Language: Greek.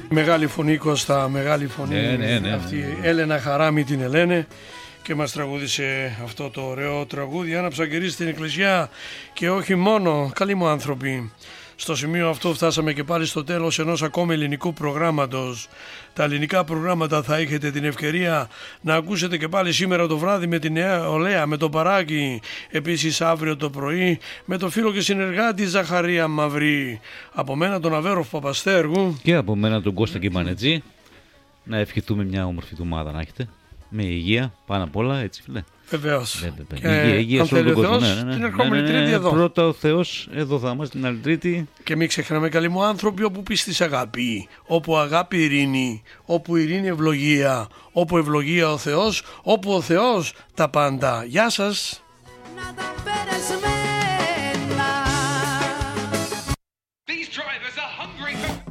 Μεγάλη φωνή, Κώστα, μεγάλη φωνή. Ναι. Αυτή η Έλενα Χαράμη την Ελένε και μας τραγούδισε αυτό το ωραίο τραγούδι. Άναψα κερί στην εκκλησιά και όχι μόνο, καλοί μου άνθρωποι. Στο σημείο αυτό φτάσαμε και πάλι στο τέλος ενός ακόμη ελληνικού προγράμματος. Τα ελληνικά προγράμματα θα έχετε την ευκαιρία να ακούσετε και πάλι σήμερα το βράδυ με την Νέα Ολέα, με το Παράκι. Επίσης αύριο το πρωί με το φίλο και συνεργάτη Ζαχαρία Μαυρή. Από μένα τον Αβέροφ Παπαστέργου. Και από μένα τον Κώστα Κιμανετζή. Να ευχηθούμε μια όμορφη εβδομάδα να έχετε. Με υγεία πάνω απ' όλα, έτσι φίλε. Βεβαίως. Υγεία αν σε όλο θέλει τον ο κόσμο. Θεός, την ερχόμενη Τρίτη εδώ. Πρώτα ο Θεός, εδώ θα είμαστε την άλλη Τρίτη. Και μην ξεχνάμε, καλοί μου άνθρωποι, όπου πίστης αγάπη, όπου αγάπη ειρήνη, όπου ειρήνη ευλογία, όπου ευλογία ο Θεός, όπου ο Θεός τα πάντα. Γεια σας. These drivers are hungry for